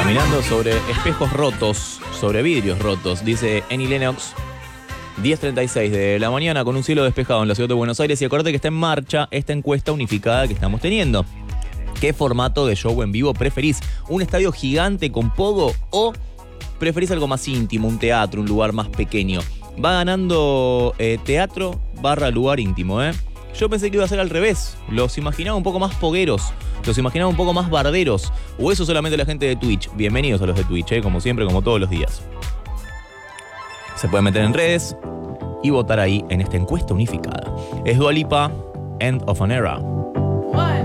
Caminando sobre espejos rotos, sobre vidrios rotos, dice Annie Lennox. 10:36 de la mañana con un cielo despejado en la ciudad de Buenos Aires. Y acuérdate que está en marcha esta encuesta unificada que estamos teniendo. ¿Qué formato de show en vivo preferís? ¿Un estadio gigante con pogo o preferís algo más íntimo, un teatro, un lugar más pequeño? Va ganando teatro / lugar íntimo, ¿eh? Yo pensé que iba a ser al revés. Los imaginaba un poco más pogueros, los imaginaba un poco más barderos. O eso solamente la gente de Twitch. Bienvenidos a los de Twitch, como siempre, como todos los días. Se pueden meter en redes y votar ahí en esta encuesta unificada. Es Dua Lipa, End of an Era.